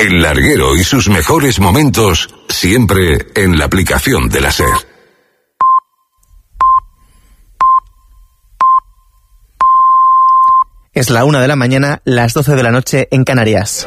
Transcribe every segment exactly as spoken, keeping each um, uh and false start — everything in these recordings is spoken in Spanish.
El larguero y sus mejores momentos, siempre en la aplicación de la SER. Es la una de la mañana, las doce de la noche en Canarias.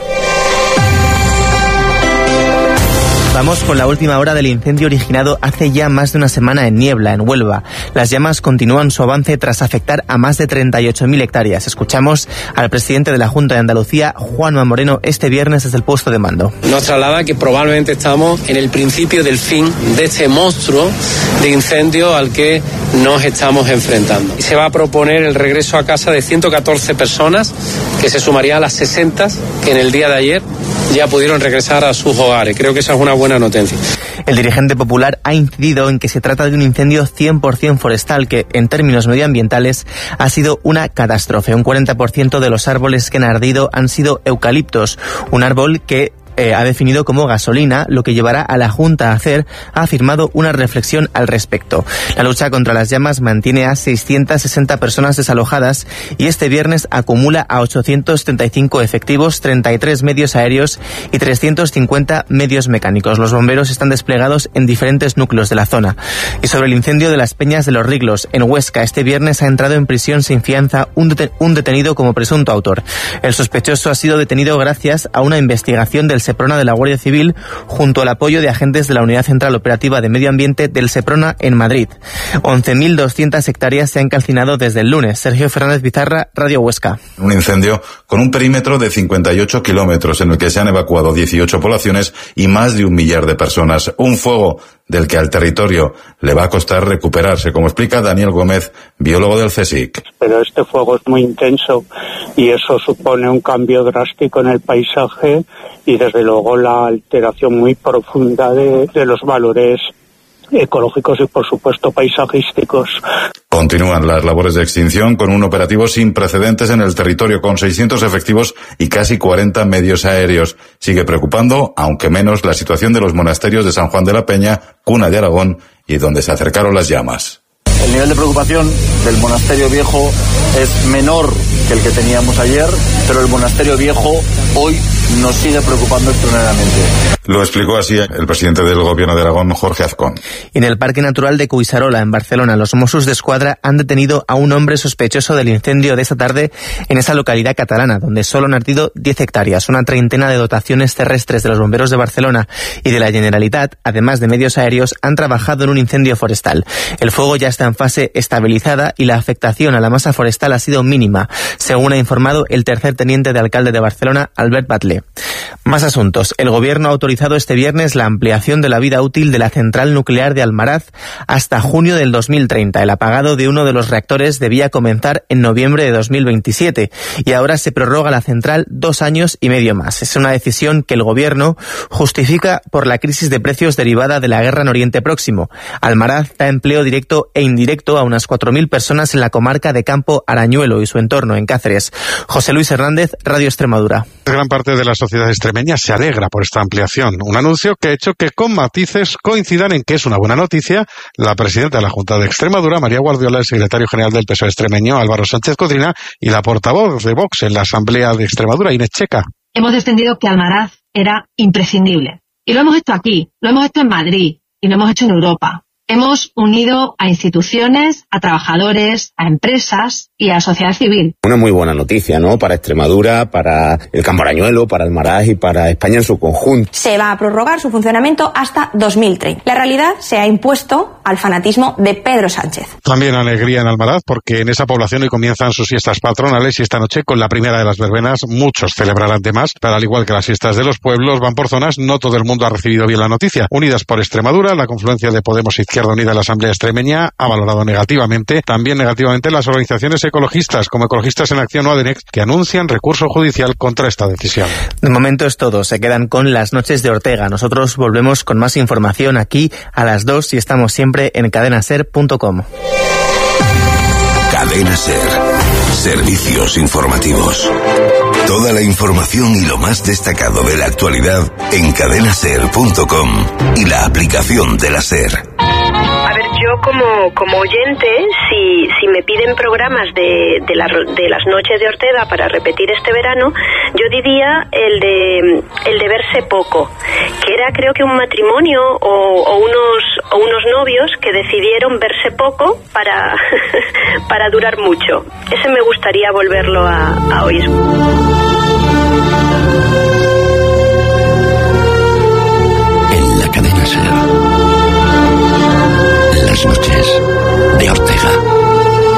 Vamos con la última hora del incendio originado hace ya más de una semana en Niebla, en Huelva. Las llamas continúan su avance tras afectar a más de treinta y ocho mil hectáreas. Escuchamos al presidente de la Junta de Andalucía, Juanma Moreno, este viernes desde el puesto de mando. Nos traslada que probablemente estamos en el principio del fin de este monstruo de incendio al que nos estamos enfrentando. Se va a proponer el regreso a casa de ciento catorce personas, que se sumaría a las sesenta que en el día de ayer ya pudieron regresar a sus hogares. Creo que esa es una buena noticia. El dirigente popular ha incidido en que se trata de un incendio cien por ciento forestal que, en términos medioambientales, ha sido una catástrofe. Un cuarenta por ciento de los árboles que han ardido han sido eucaliptos, un árbol que Eh, ha definido como gasolina, lo que llevará a la Junta a hacer, ha afirmado una reflexión al respecto. La lucha contra las llamas mantiene a seiscientas sesenta personas desalojadas y este viernes acumula a ochocientos treinta y cinco efectivos, treinta y tres medios aéreos y trescientos cincuenta medios mecánicos. Los bomberos están desplegados en diferentes núcleos de la zona. Y sobre el incendio de las Peñas de los Riglos, en Huesca, este viernes ha entrado en prisión sin fianza un, deten- un detenido como presunto autor. El sospechoso ha sido detenido gracias a una investigación del Seprona de la Guardia Civil junto al apoyo de agentes de la Unidad Central Operativa de Medio Ambiente del Seprona en Madrid. once mil doscientas hectáreas se han calcinado desde el lunes. Sergio Fernández Bizarra, Radio Huesca. Un incendio con un perímetro de cincuenta y ocho kilómetros en el que se han evacuado dieciocho poblaciones y más de un millar de personas. Un fuego del que al territorio le va a costar recuperarse, como explica Daniel Gómez, biólogo del CSIC. Pero este fuego es muy intenso y eso supone un cambio drástico en el paisaje y desde luego la alteración muy profunda de, de los valores ecológicos y por supuesto paisajísticos. Continúan las labores de extinción con un operativo sin precedentes en el territorio con seiscientos efectivos y casi cuarenta medios aéreos. Sigue preocupando, aunque menos, la situación de los monasterios de San Juan de la Peña, cuna de Aragón, y donde se acercaron las llamas. El nivel de preocupación del monasterio viejo es menor que el que teníamos ayer, pero el monasterio viejo hoy nos sigue preocupando extremadamente. Lo explicó así el presidente del Gobierno de Aragón, Jorge Azcón. En el Parque Natural de Cuisarola, en Barcelona, los Mossos d'Esquadra han detenido a un hombre sospechoso del incendio de esta tarde en esa localidad catalana, donde solo han ardido diez hectáreas. Una treintena de dotaciones terrestres de los bomberos de Barcelona y de la Generalitat, además de medios aéreos, han trabajado en un incendio forestal. El fuego ya está en fase estabilizada y la afectación a la masa forestal ha sido mínima, según ha informado el tercer teniente de alcalde de Barcelona, Albert Batlle. Más asuntos. El Gobierno ha autorizado este viernes la ampliación de la vida útil de la central nuclear de Almaraz hasta junio del dos mil treinta. El apagado de uno de los reactores debía comenzar en noviembre de dos mil veintisiete y ahora se prorroga la central dos años y medio más. Es una decisión que el Gobierno justifica por la crisis de precios derivada de la guerra en Oriente Próximo. Almaraz da empleo directo e indirecto a unas cuatro mil personas en la comarca de Campo Arañuelo y su entorno, en Cáceres. José Luis Hernández, Radio Extremadura. Gran parte de la sociedad extremeña se alegra por esta ampliación. Un anuncio que ha hecho que con matices coincidan en que es una buena noticia la presidenta de la Junta de Extremadura, María Guardiola, el secretario general del P S O E extremeño, Álvaro Sánchez Codina, y la portavoz de Vox en la Asamblea de Extremadura, Inés Checa. Hemos defendido que Almaraz era imprescindible. Y lo hemos hecho aquí, lo hemos hecho en Madrid y lo hemos hecho en Europa. Hemos unido a instituciones, a trabajadores, a empresas y a sociedad civil. Una muy buena noticia, ¿no? Para Extremadura, para el Campo Arañuelo, para Almaraz y para España en su conjunto. Se va a prorrogar su funcionamiento hasta dos mil treinta. La realidad se ha impuesto al fanatismo de Pedro Sánchez. También alegría en Almaraz porque en esa población hoy comienzan sus fiestas patronales y esta noche con la primera de las verbenas muchos celebrarán temas, pero al igual que las fiestas de los pueblos van por zonas, no todo el mundo ha recibido bien la noticia. Unidas por Extremadura, la confluencia de Podemos y Izquierda Unida en la Asamblea extremeña ha valorado negativamente, también negativamente las organizaciones ecologistas como Ecologistas en Acción o Adenex, que anuncian recurso judicial contra esta decisión. De momento es todo, se quedan con las noches de Ortega. Nosotros volvemos con más información aquí a las dos y estamos siempre en cadena ser punto com. Cadena Ser. Servicios informativos. Toda la información y lo más destacado de la actualidad en cadena ser punto com y la aplicación de la SER. A ver, yo como, como oyente, si, si me piden programas de, de, la, de las noches de Ortega para repetir este verano, yo diría el de, el de Verse Poco, que era creo que un matrimonio o, o, unos, o unos novios que decidieron verse poco para, para durar mucho. Ese me gustaría volverlo a, a oír.